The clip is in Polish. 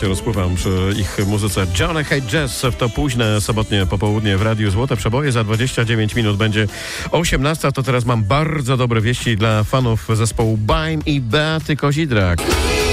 się rozpływam przy ich muzyce. Johnny Hate Jazz w to późne sobotnie popołudnie w Radiu Złote Przeboje. Za 29 minut będzie 18. To teraz mam bardzo dobre wieści dla fanów zespołu Baim i Beaty Kozidrak.